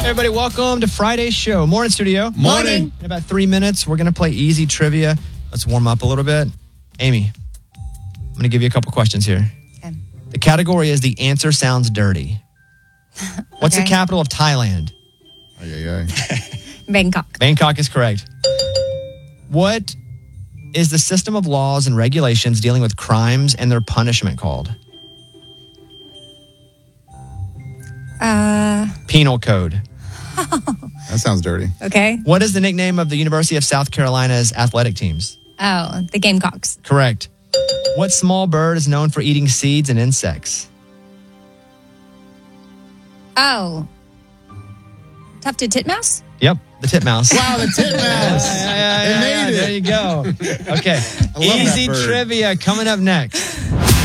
Everybody, welcome to Friday's show. Morning, studio. Morning. In about 3 minutes, we're going to play easy trivia. Let's warm up a little bit. Amy, I'm going to give you a couple questions here. Okay. The category is the answer sounds dirty. What's the capital of Thailand? Bangkok. Bangkok is correct. What is the system of laws and regulations dealing with crimes and their punishment called? Penal code. That sounds dirty. Okay. What is the nickname of the University of South Carolina's athletic teams? Oh, the Gamecocks. Correct. What small bird is known for eating seeds and insects? Oh. Tufted titmouse? Yep, the titmouse. Wow, the titmouse. It made it. There you go. Okay. I love Easy that bird. trivia coming up next.